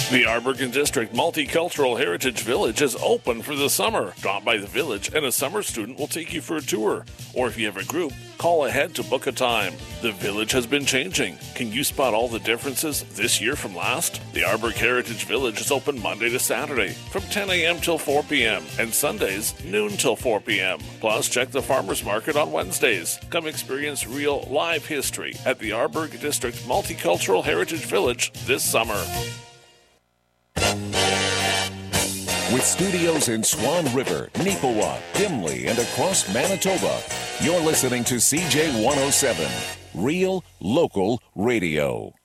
The Arborgen District Multicultural Heritage Village is open for the summer. Drop by the village and a summer student will take you for a tour. Or if you have a group, call ahead to book a time. The village has been changing. Can you spot all the differences this year from last? The Arborg Heritage Village is open Monday to Saturday from 10 a.m. till 4 p.m. and Sundays noon till 4 p.m. Plus, check the farmers market on Wednesdays. Come experience real live history at the Arborg District Multicultural Heritage Village this summer. With studios in Swan River, Neepawa, Gimli, and across Manitoba, you're listening to CJ 107, Real Local Radio.